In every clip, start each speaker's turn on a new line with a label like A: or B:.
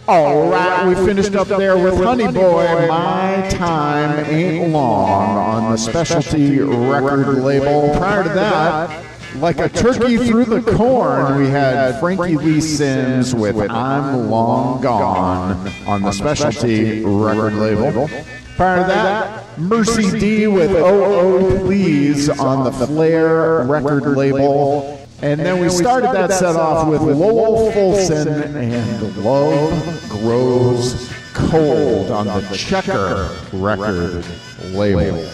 A: All right, we finished up there with Honey Boy, My Time Ain't Long on the Specialty record label. Prior to that, Like a Turkey Through the Corn, we had Frankie Lee Sims with I'm Long Gone on the Specialty record label. Prior to that, Mercy D with Oh Oh Please on the Flair record label. And then we started that set off with Lowell Fulson and Love Grows Cold on the Checker record label.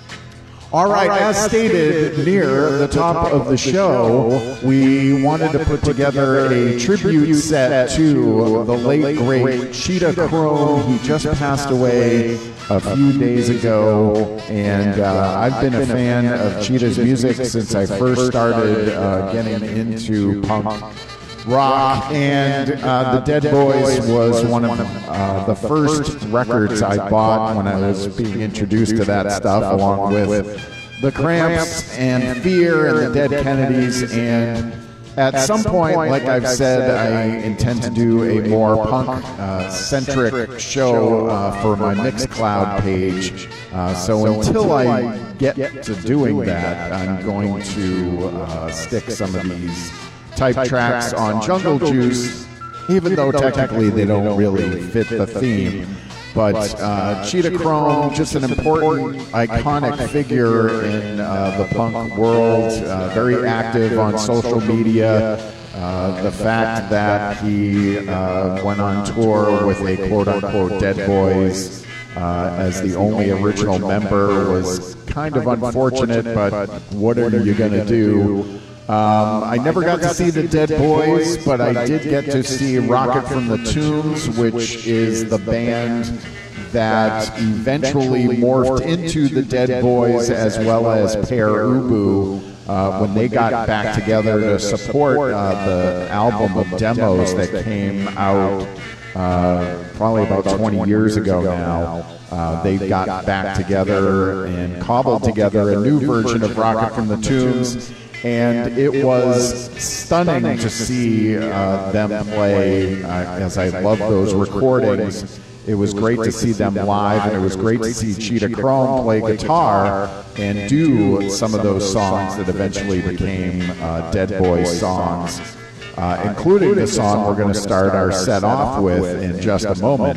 A: All right, as stated near the top of the show, we wanted to put together a tribute set to the late, great Cheetah Chrome. He just passed away a few days ago, and I've been a fan of Cheetah's music since I first started getting into punk rock, and the Dead Boys was one of the first records I bought when I was being introduced to that stuff, along with the Cramps and Fear and the Dead Kennedys. And at some point, like I've said, I intend to do a more punk-centric show for my Mixcloud page. So until I get to doing that, I'm going to stick some of these type tracks on Jungle Juice, even though technically they don't really fit the theme. But Cheetah Chrome, just an important, iconic figure in the punk world, very active on social media. The fact that he went on tour with a quote-unquote Dead Boys as the only original member was kind of unfortunate, but what are you going to do? I never got to see the Dead Boys, but I did get to see Rocket from the Tombs, which is the band that eventually morphed into the Dead Boys, as well as Pere Ubu, when they got back together to support the album of demos that came out probably about 20 years ago now. They got back together and cobbled together a new version of Rocket from the Tombs. And it was stunning to see them play, as I love those recordings. It was great to see them live, and it was great to see Cheetah Chrome play guitar and do some of those songs that eventually became Dead Boys songs, including the song we're going to start our set off with in just a moment.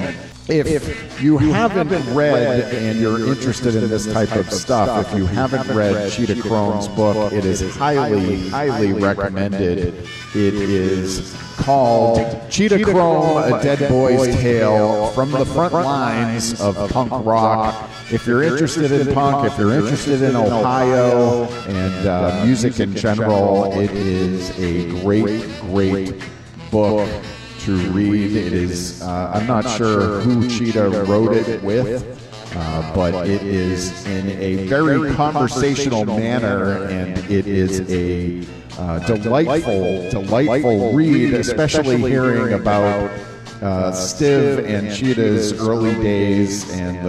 A: If you haven't read and you're interested in this type of stuff, if you haven't read Cheetah Chrome's book, it is highly, highly recommended. It is called Cheetah Chrome, A Dead Boy's Tale, From the Front Lines of Punk Rock. If you're interested in punk, if you're interested in Ohio and music in general, it is a great, great book to read. It is, I'm not sure who Cheetah wrote it with, but it is in a very conversational manner, and it is a delightful read, especially hearing about Stiv and Cheetah's early days and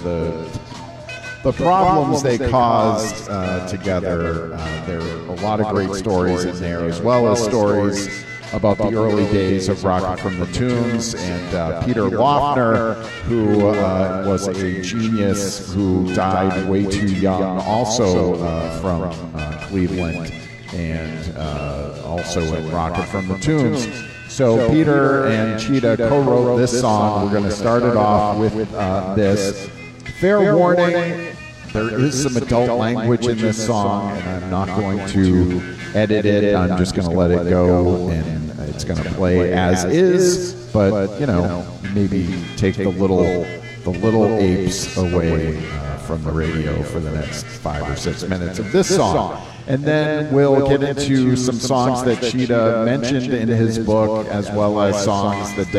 A: the problems they caused together. There are a lot of great stories in there, as well as stories about the early days of Rocket from the Tombs, and Peter Loeffner, who was a genius who died way too young, also from Cleveland, and also in Rocket from the Tombs. So Peter and Cheetah co-wrote this song. We're going to start it off with this. Fair warning, there is some adult language in this song, and I'm not going to edit it. I'm just going to let it go, and it's going to play as is, but, you know, maybe take the little apes away from the radio for the next 5 or 6 minutes of this song. And then we'll get into some songs that Cheetah mentioned in his book, as well as songs that